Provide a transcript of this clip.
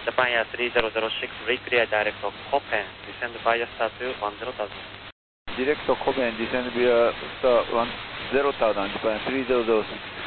Japan Air 3006, reclear direct to Copen, descend via star to 10,000. Direct to Copen, descend via star 10,000, Japan 3006.